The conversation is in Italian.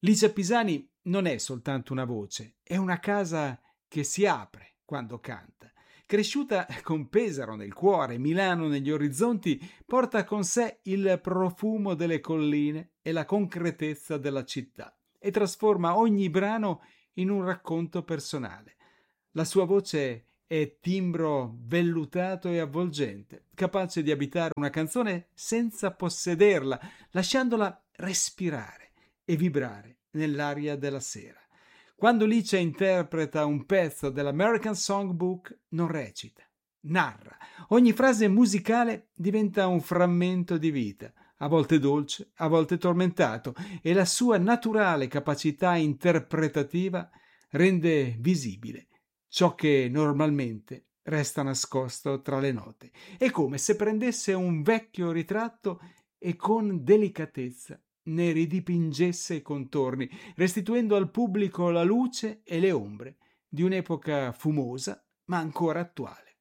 Licia Pisani non è soltanto una voce, è una casa che si apre quando canta. Cresciuta con Pesaro nel cuore, Milano negli orizzonti, porta con sé il profumo delle colline e la concretezza della città e trasforma ogni brano in un racconto personale. La sua voce è timbro vellutato e avvolgente, capace di abitare una canzone senza possederla, lasciandola respirare e vibrare nell'aria della sera. Quando Licia interpreta un pezzo dell'American Songbook, non recita, narra. Ogni frase musicale diventa un frammento di vita, a volte dolce, a volte tormentato, e la sua naturale capacità interpretativa rende visibile ciò che normalmente resta nascosto tra le note. È come se prendesse un vecchio ritratto e con delicatezza ne ridipingesse i contorni, restituendo al pubblico la luce e le ombre di un'epoca fumosa ma ancora attuale.